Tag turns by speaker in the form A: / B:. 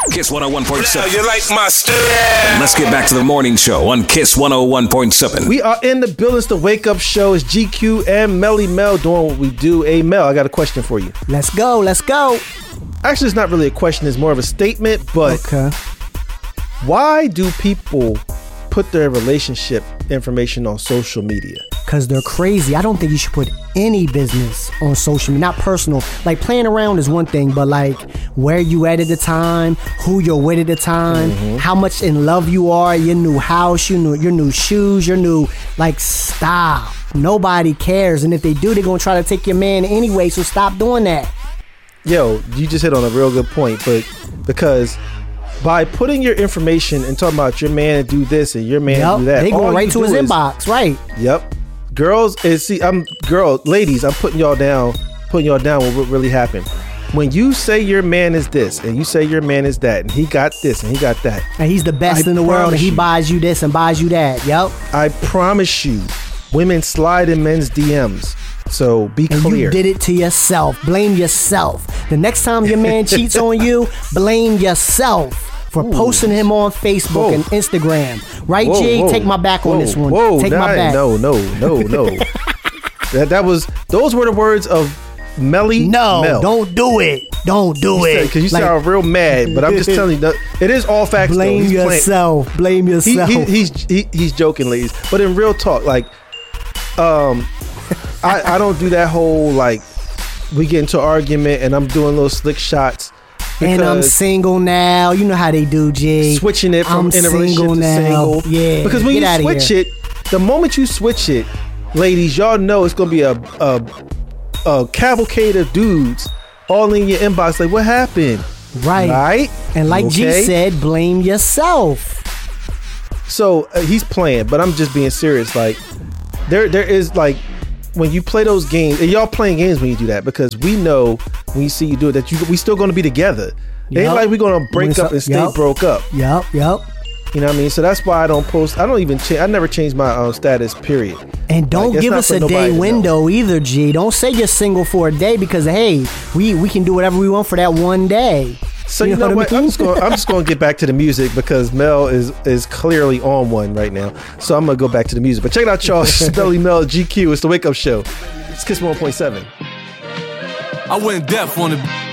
A: Kiss 101.7.
B: You like my style?
A: Let's get back to the morning show on Kiss 101.7.
C: We are in the building. It's the Wake Up Show. It's GQ and Melly Mel doing what we do. Hey, Mel, I got a question for you.
D: Let's go.
C: Actually, it's not really a question. It's more of a statement, but
D: Okay.
C: why do people put their relationship information on social media?
D: Because they're crazy. I don't think you should put any business on social media, not personal. Like, playing around is one thing, but like where you at the time, who you're with at the time, how much in love you are, your new house, your new shoes, your new, like, stop. Nobody cares. And if they do, they're going to try to take your man anyway, so stop doing that.
C: Yo, you just hit on a real good point, but because by putting your information and talking about your man do this and your man do that,
D: they
C: all
D: going right
C: you
D: to his
C: do is-
D: inbox, right?
C: Yep. Ladies, I'm putting y'all down with what really happened. When you say your man is this and you say your man is that and he got this and he got that,
D: And he's the best in the world, and he buys you this and buys you that. Yep.
C: I promise you, women slide in men's DMs. So be
D: And
C: clear.
D: you did it to yourself. Blame yourself. The next time your man cheats on you, blame yourself for posting him on Facebook and Instagram. Right,
C: Whoa,
D: G?
C: whoa,
D: Take my back on this one.
C: Whoa,
D: Take my back.
C: No. Those were the words of Melly
D: No,
C: Mel.
D: don't do it. Don't do it.
C: Because you
D: Like,
C: sound real mad, but I'm just telling you, it is all facts.
D: blame
C: though. He's playing-
D: yourself. Blame yourself.
C: He's joking, ladies. But in real talk, like, I don't do that whole, like, we get into an argument and I'm doing little slick shots.
D: And I'm single now. You know how they do, G.
C: Switching it from
D: I'm
C: in a relationship to single.
D: Yeah.
C: Because when
D: get
C: you
D: outta
C: switch
D: here.
C: it, the moment you switch it, ladies, y'all know it's gonna be a cavalcade of dudes all in your inbox. Like, what happened?
D: Right. And like G said, blame yourself.
C: So he's playing, but I'm just being serious. Like, there is, like, when you play those games, and y'all playing games when you do that, because we know when you see you do it that we still gonna be together. It ain't like we're gonna break up and stay broke up.
D: Yep.
C: You know what I mean? So that's why I don't post. I don't even change. I never change my status. Period.
D: And don't
C: Like,
D: give
C: it's
D: us
C: not
D: a
C: for nobody
D: day
C: to
D: window either, G. Don't say you're single for a day, because hey, we can do whatever we want for that one day.
C: So you know what? I'm just going to get back to the music because Mel is clearly on one right now. So I'm going to go back to the music. But check it out, y'all. Melly Mel, GQ. It's the Wake Up Show. It's Kiss 101.7.
B: I went deaf on it.